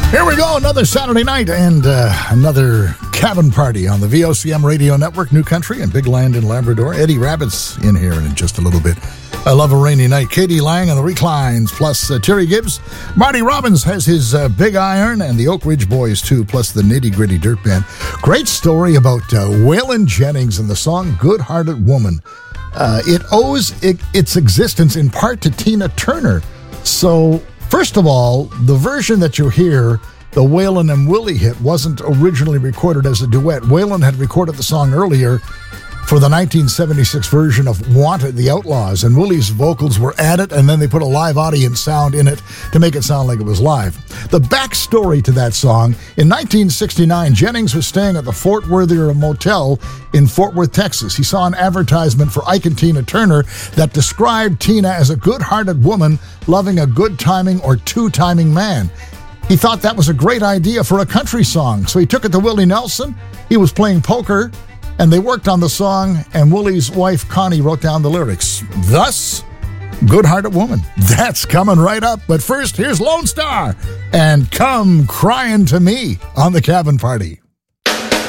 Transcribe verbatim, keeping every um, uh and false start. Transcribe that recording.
Here we go, another Saturday night and uh, another cabin party on the V O C M Radio Network, New Country and Big Land in Labrador. Eddie Rabbit's in here in just a little bit. I love a rainy night. Katie Lang on the reclines, plus uh, Terry Gibbs. Marty Robbins has his uh, Big Iron, and the Oak Ridge Boys, too, plus the Nitty Gritty Dirt Band. Great story about uh, Waylon Jennings and the song Good Hearted Woman. Uh, it owes it, its existence in part to Tina Turner. So, first of all, the version that you hear, the Waylon and Willie hit, wasn't originally recorded as a duet. Waylon had recorded the song earlier for the nineteen seventy-six version of Wanted, the Outlaws, and Willie's vocals were added, and then they put a live audience sound in it to make it sound like it was live. The backstory to that song, in nineteen sixty-nine, Jennings was staying at the Fort Worthier Motel in Fort Worth, Texas. He saw an advertisement for Ike and Tina Turner that described Tina as a good-hearted woman loving a good timing or two-timing man. He thought that was a great idea for a country song, so he took it to Willie Nelson. He was playing poker, and they worked on the song, and Willie's wife, Connie, wrote down the lyrics. Thus, Good-Hearted Woman. That's coming right up. But first, here's Lone Star and Come Crying to Me on the Cabin Party.